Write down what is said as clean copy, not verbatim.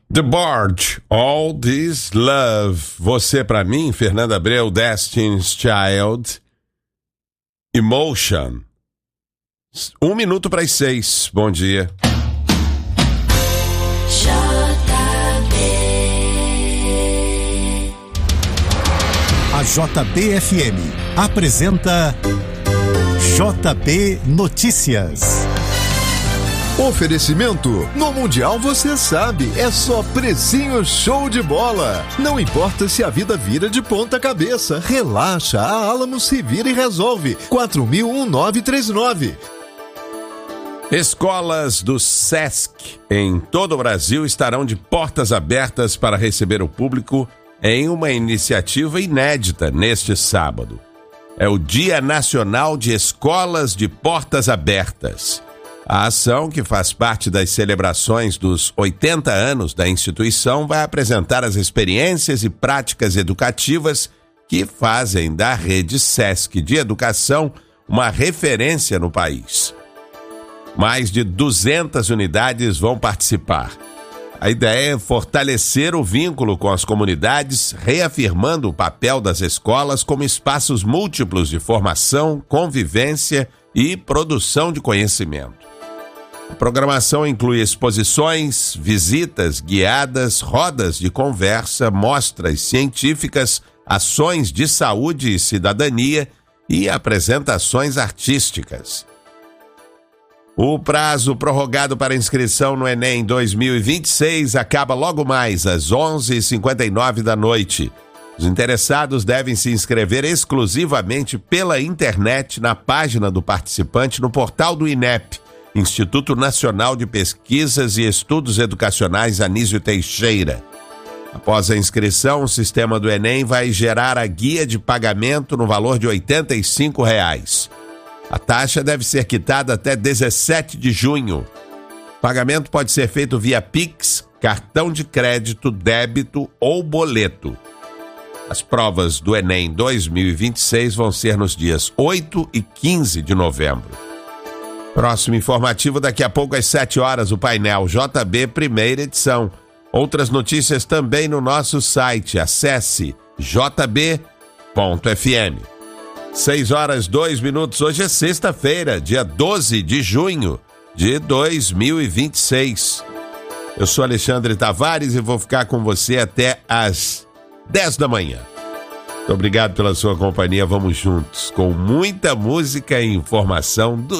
The Barge, All This Love. Você pra mim, Fernanda Abreu, Destiny's Child. Emotion. 5:01. Bom dia. A JBFM apresenta JB Notícias. Oferecimento: no Mundial você sabe, é só precinho show de bola. Não importa se a vida vira de ponta cabeça, relaxa, a Alamo se vira e resolve. 4000-1939. Escolas do SESC em todo o Brasil estarão de portas abertas para receber o público em uma iniciativa inédita neste sábado. É o Dia Nacional de Escolas de Portas Abertas. A ação, que faz parte das celebrações dos 80 anos da instituição, vai apresentar as experiências e práticas educativas que fazem da rede SESC de educação uma referência no país. Mais de 200 unidades vão participar. A ideia é fortalecer o vínculo com as comunidades, reafirmando o papel das escolas como espaços múltiplos de formação, convivência e produção de conhecimento. A programação inclui exposições, visitas guiadas, rodas de conversa, mostras científicas, ações de saúde e cidadania e apresentações artísticas. O prazo prorrogado para inscrição no Enem 2026 acaba logo mais às 11h59 da noite. Os interessados devem se inscrever exclusivamente pela internet na página do participante no portal do INEP, Instituto Nacional de Pesquisas e Estudos Educacionais Anísio Teixeira. Após a inscrição, o sistema do Enem vai gerar a guia de pagamento no valor de R$ 85. A taxa deve ser quitada até 17 de junho. O pagamento pode ser feito via Pix, cartão de crédito, débito ou boleto. As provas do Enem 2026 vão ser nos dias 8 e 15 de novembro. Próximo informativo daqui a pouco às 7h, o painel JB primeira edição. Outras notícias também no nosso site. Acesse jb.fm. 6h02. Hoje é sexta-feira, dia 12 de junho de 2026. Eu sou Alexandre Tavares e vou ficar com você até às 10 da manhã. Muito obrigado pela sua companhia. Vamos juntos com muita música e informação do